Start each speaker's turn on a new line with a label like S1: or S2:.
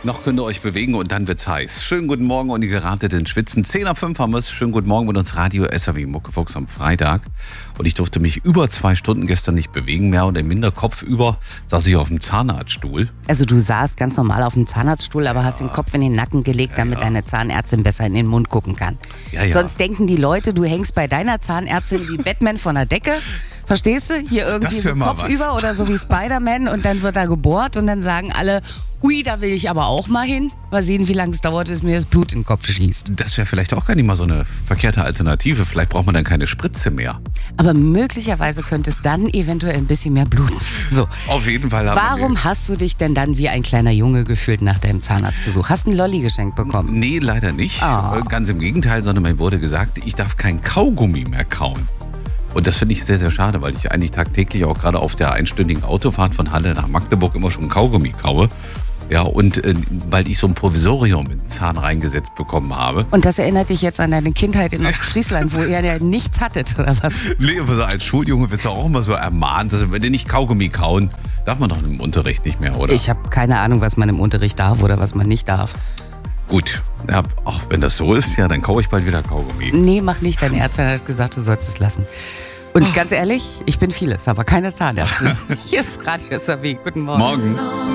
S1: Noch könnt ihr euch bewegen und dann wird's heiß. Schönen guten Morgen und ihr geratet in Schwitzen. 10:05 haben wir es. Schönen guten Morgen mit uns Radio SAW Muckefuchs am Freitag. Und ich durfte mich über 2 Stunden gestern nicht bewegen, mehr oder minder kopfüber saß ich auf dem Zahnarztstuhl.
S2: Also du saßt ganz normal auf dem Zahnarztstuhl, aber hast den Kopf in den Nacken gelegt, damit deine Zahnärztin besser in den Mund gucken kann.
S1: Ja.
S2: Sonst denken die Leute, du hängst bei deiner Zahnärztin wie Batman von der Decke. Verstehst du? Hier irgendwie so kopfüber oder so wie Spider-Man und dann wird da gebohrt und dann sagen alle, ui, da will ich aber auch mal hin. Mal sehen, wie lange es dauert, bis mir das Blut in den Kopf schießt.
S1: Das wäre vielleicht auch gar nicht mal so eine verkehrte Alternative. Vielleicht braucht man dann keine Spritze mehr.
S2: Aber möglicherweise könnte es dann eventuell ein bisschen mehr bluten. So.
S1: Auf jeden Fall
S2: Warum hast du dich denn dann wie ein kleiner Junge gefühlt nach deinem Zahnarztbesuch? Hast du einen Lolli geschenkt bekommen?
S1: Nee, leider nicht.
S2: Oh.
S1: Ganz im Gegenteil, sondern mir wurde gesagt, ich darf kein Kaugummi mehr kauen. Und das finde ich sehr, sehr schade, weil ich eigentlich tagtäglich auch gerade auf der einstündigen Autofahrt von Halle nach Magdeburg immer schon Kaugummi kaue. Ja, und weil ich so ein Provisorium in den Zahn reingesetzt bekommen habe.
S2: Und das erinnert dich jetzt an deine Kindheit in Ostfriesland, wo ihr ja nichts hattet, oder was?
S1: Nee, aber so als Schuljunge wirst du auch immer so ermahnt, dass wenn die nicht Kaugummi kauen, darf man doch im Unterricht nicht mehr, oder?
S2: Ich habe keine Ahnung, was man im Unterricht darf oder was man nicht darf.
S1: Gut, ja, auch wenn das so ist, ja, dann kaue ich bald wieder Kaugummi.
S2: Nee, mach nicht. Deine Ärztin hat gesagt, du sollst es lassen. Und ganz ehrlich, ich bin vieles, aber keine Zahnärztin. Hier ist Radio SAW. Guten Morgen.
S1: Morgen.